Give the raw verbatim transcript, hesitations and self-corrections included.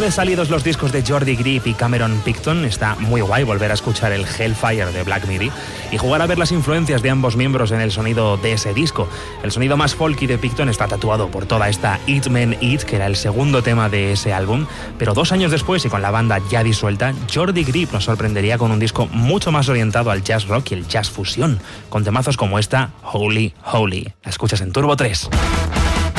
de salidos los discos de Jordi Grip y Cameron Picton, está muy guay volver a escuchar el Hellfire de Black Midi y jugar a ver las influencias de ambos miembros en el sonido de ese disco. El sonido más folky de Picton está tatuado por toda esta Eat Men Eat, que era el segundo tema de ese álbum, pero dos años después y con la banda ya disuelta, Jordi Grip nos sorprendería con un disco mucho más orientado al jazz rock y el jazz fusión, con temazos como esta Holy Holy. La escuchas en Turbo tres.